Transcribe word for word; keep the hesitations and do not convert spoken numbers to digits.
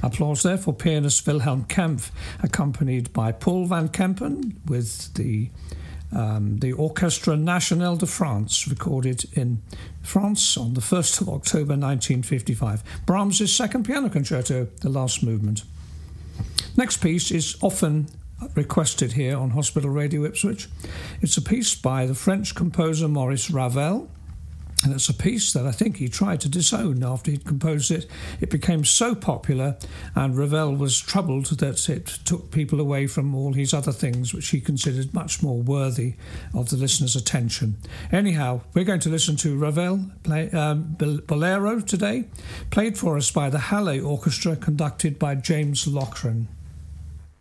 Applause there for pianist Wilhelm Kempff, accompanied by Paul van Kempen with the um, the Orchestre Nationale de France, recorded in France on the first of October nineteen fifty-five. Brahms' second piano concerto, the last movement. Next piece is often requested here on Hospital Radio Ipswich. It's a piece by the French composer Maurice Ravel, and it's a piece that I think he tried to disown after he'd composed it. It became so popular, and Ravel was troubled that it took people away from all his other things, which he considered much more worthy of the listener's attention. Anyhow, we're going to listen to Ravel play um, Bolero today, played for us by the Halle Orchestra, conducted by James Loughran.